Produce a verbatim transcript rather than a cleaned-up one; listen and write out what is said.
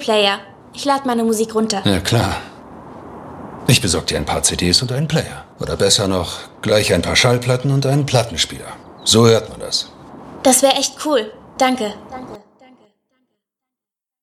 Player. Ich lade meine Musik runter. Ja, klar. Ich besorge dir ein paar C Ds und einen Player. Oder besser noch, gleich ein paar Schallplatten und einen Plattenspieler. So hört man das. Das wäre echt cool. Danke.